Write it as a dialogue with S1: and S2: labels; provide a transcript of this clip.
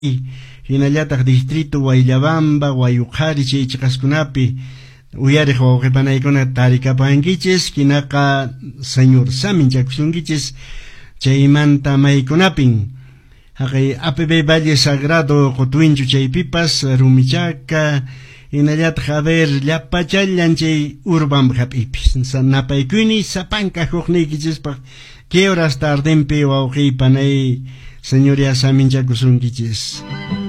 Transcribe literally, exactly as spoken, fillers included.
S1: hinallataq distrito Guaylabamba, Guayuqari chay chaqaskunapi uyariq wawqipanaykuna tarikapankichis hinaqa señor Samin chakusunkichis chaymanta maykunapin haqay A P B Valle Sagrado qutwinchu chaypipas rumichaqa hinallataq haber llapachallan chay urban hap'ipis napaykuni sapanka huqniykichispa que horas tardenpi wawqipanay señoría Samin chakusunkichis.